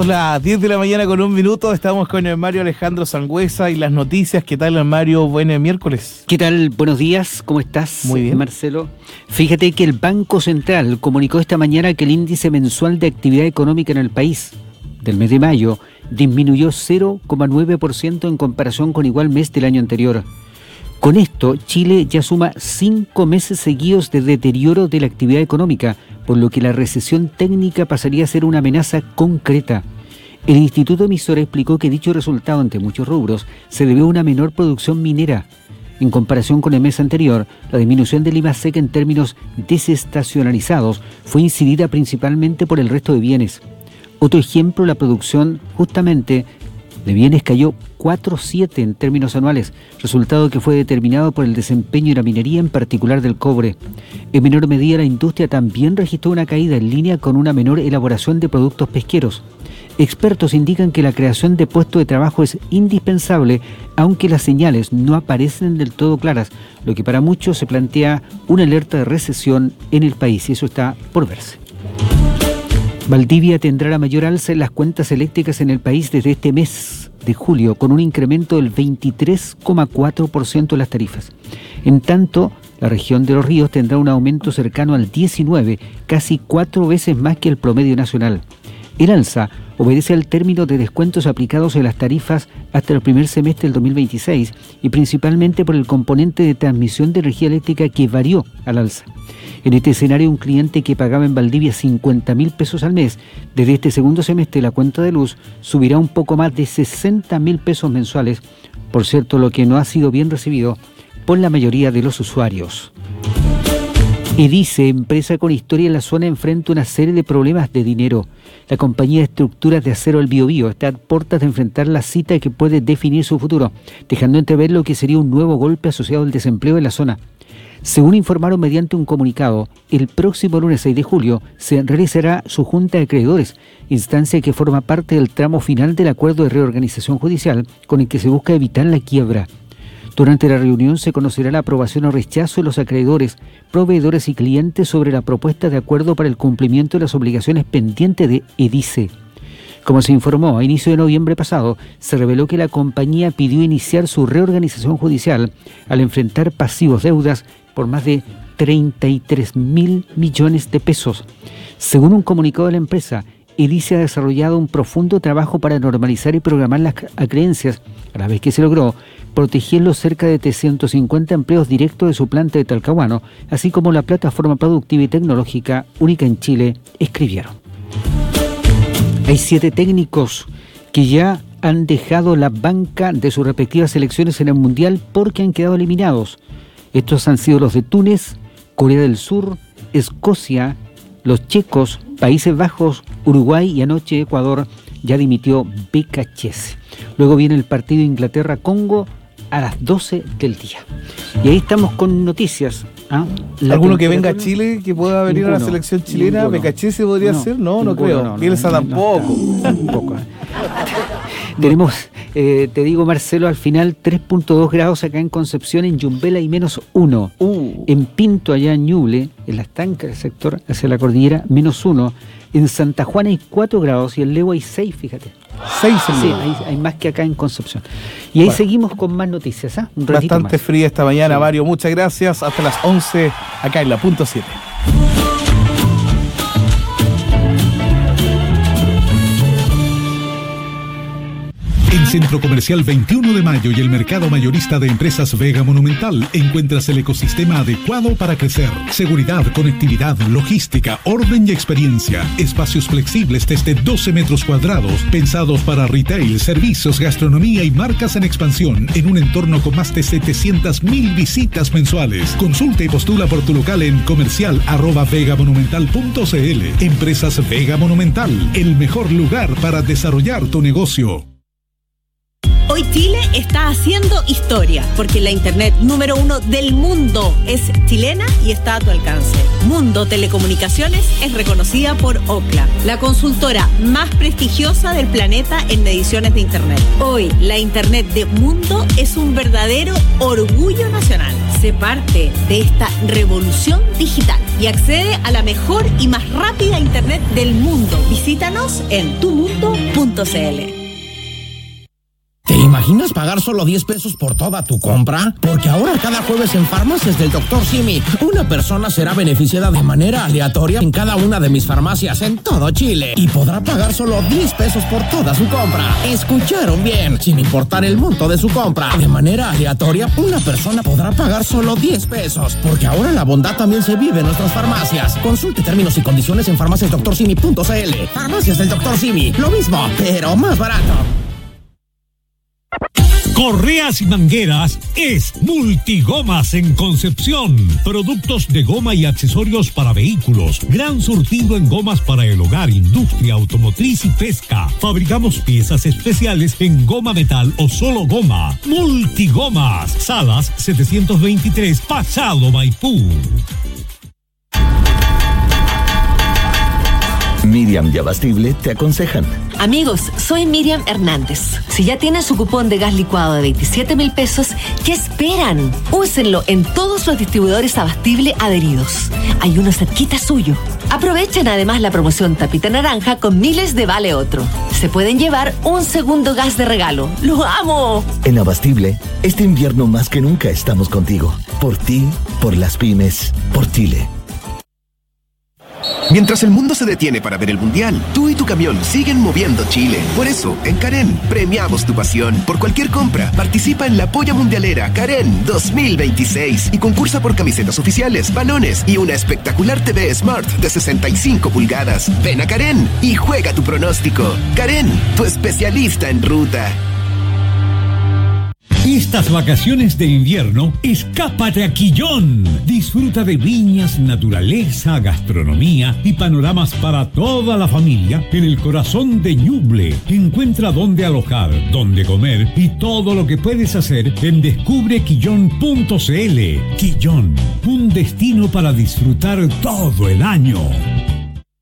Son las 10 de la mañana con 1 minuto. Estamos con el Mario Alejandro Sangüesa y las noticias. ¿Qué tal, Mario? Buen miércoles. ¿Qué tal? Buenos días. ¿Cómo estás? Muy bien. Marcelo. Fíjate que el Banco Central comunicó esta mañana que el índice mensual de actividad económica en el país del mes de mayo disminuyó 0,9% en comparación con igual mes del año anterior. Con esto, Chile ya suma 5 meses seguidos de deterioro de la actividad económica, por lo que la recesión técnica pasaría a ser una amenaza concreta. El Instituto Emisora explicó que dicho resultado ante muchos rubros se debió a una menor producción minera. En comparación con el mes anterior, la disminución del IVA SEC en términos desestacionalizados fue incidida principalmente por el resto de bienes. Otro ejemplo, la producción justamente de bienes cayó 4,7 en términos anuales, resultado que fue determinado por el desempeño de la minería, en particular del cobre. En menor medida, la industria también registró una caída en línea con una menor elaboración de productos pesqueros. Expertos indican que la creación de puestos de trabajo es indispensable, aunque las señales no aparecen del todo claras, lo que para muchos se plantea una alerta de recesión en el país, y eso está por verse. Valdivia tendrá la mayor alza en las cuentas eléctricas en el país desde este mes de julio, con un incremento del 23,4% en las tarifas. En tanto, la región de Los Ríos tendrá un aumento cercano al 19%, casi 4 veces más que el promedio nacional. El alza obedece al término de descuentos aplicados en las tarifas hasta el primer semestre del 2026 y principalmente por el componente de transmisión de energía eléctrica que varió al alza. En este escenario, un cliente que pagaba en Valdivia 50.000 pesos al mes, desde este segundo semestre la cuenta de luz subirá un poco más de 60.000 pesos mensuales, por cierto, lo que no ha sido bien recibido por la mayoría de los usuarios. Edice, empresa con historia en la zona, enfrenta una serie de problemas de dinero. La compañía de estructuras de acero El Biobío está a puertas de enfrentar la cita que puede definir su futuro, dejando entrever lo que sería un nuevo golpe asociado al desempleo en la zona. Según informaron mediante un comunicado, el próximo lunes 6 de julio se realizará su junta de acreedores, instancia que forma parte del tramo final del acuerdo de reorganización judicial con el que se busca evitar la quiebra. Durante la reunión se conocerá la aprobación o rechazo de los acreedores, proveedores y clientes sobre la propuesta de acuerdo para el cumplimiento de las obligaciones pendientes de Edice. Como se informó a inicio de noviembre pasado, se reveló que la compañía pidió iniciar su reorganización judicial al enfrentar pasivos deudas por más de 33.000 millones de pesos. Según un comunicado de la empresa, Edice ha desarrollado un profundo trabajo para normalizar y programar las acreencias, a la vez que se logró proteger los cerca de 350 empleos directos de su planta de Talcahuano, así como la plataforma productiva y tecnológica única en Chile, escribieron. Hay 7 técnicos que ya han dejado la banca de sus respectivas selecciones en el Mundial porque han quedado eliminados. Estos han sido los de Túnez, Corea del Sur, Escocia, los checos, Países Bajos, Uruguay y anoche Ecuador. Ya dimitió Becachese. Luego viene el partido Inglaterra-Congo a las 12 del día. Y ahí estamos con noticias. ¿Alguno que venga a Chile que pueda venir a la selección chilena? ¿Becachese podría ser? No creo. Bielsa tampoco. Tampoco. Tenemos, te digo, Marcelo, al final 3.2 grados acá en Concepción, en Yumbela, y -1. En Pinto, allá en Ñuble, en las Tancas del sector hacia la cordillera, -1. En Santa Juana hay 4 grados y en Lego hay 6, fíjate. 6 en Sí, Lego. hay más que acá en Concepción. Y ahí seguimos con más noticias. Un ratito bastante más. fría esta mañana, sí. Mario, muchas gracias. Hasta las 11 acá en la punto 7. En Centro Comercial 21 de Mayo y el Mercado Mayorista de Empresas Vega Monumental encuentras el ecosistema adecuado para crecer. Seguridad, conectividad, logística, orden y experiencia. Espacios flexibles desde 12 metros cuadrados, pensados para retail, servicios, gastronomía y marcas en expansión, en un entorno con más de 700.000 visitas mensuales. Consulta y postula por tu local en comercial@vegamonumental.cl. Empresas Vega Monumental, el mejor lugar para desarrollar tu negocio. Hoy Chile está haciendo historia, porque la internet número 1 del mundo es chilena y está a tu alcance. Mundo Telecomunicaciones es reconocida por Ookla, la consultora más prestigiosa del planeta en mediciones de internet. Hoy, la internet de Mundo es un verdadero orgullo nacional. Sé parte de esta revolución digital y accede a la mejor y más rápida internet del mundo. Visítanos en tumundo.cl. ¿Te imaginas pagar solo 10 pesos por toda tu compra? Porque ahora cada jueves en Farmacias del Dr. Simi, una persona será beneficiada de manera aleatoria en cada una de mis farmacias en todo Chile y podrá pagar solo 10 pesos por toda su compra. ¿Escucharon bien? Sin importar el monto de su compra, de manera aleatoria, una persona podrá pagar solo 10 pesos. Porque ahora la bondad también se vive en nuestras farmacias. Consulte términos y condiciones en farmaciasdrsimi.cl. Farmacias del Dr. Simi, lo mismo, pero más barato. Correas y mangueras es Multigomas en Concepción. Productos de goma y accesorios para vehículos. Gran surtido en gomas para el hogar, industria, automotriz y pesca. Fabricamos piezas especiales en goma metal o solo goma. Multigomas. Salas 723, Pasado Maipú. Miriam y Abastible te aconsejan. Amigos, soy Miriam Hernández. Si ya tienen su cupón de gas licuado de 27,000 pesos, ¿qué esperan? Úsenlo en todos los distribuidores Abastible adheridos. Hay uno cerquita suyo. Aprovechen además la promoción Tapita Naranja con miles de vale otro. Se pueden llevar un segundo gas de regalo. ¡Lo amo! En Abastible, este invierno más que nunca estamos contigo. Por ti, por las pymes, por Chile. Mientras el mundo se detiene para ver el Mundial, tú y tu camión siguen moviendo Chile. Por eso, en Karen, premiamos tu pasión. Por cualquier compra, participa en la Polla Mundialera Karen 2026 y concursa por camisetas oficiales, balones y una espectacular TV Smart de 65 pulgadas. Ven a Karen y juega tu pronóstico. Karen, tu especialista en ruta. Estas vacaciones de invierno, escápate a Quillón. Disfruta de viñas, naturaleza, gastronomía y panoramas para toda la familia en el corazón de Ñuble. Encuentra dónde alojar, dónde comer y todo lo que puedes hacer en descubrequillón.cl. Quillón, un destino para disfrutar todo el año.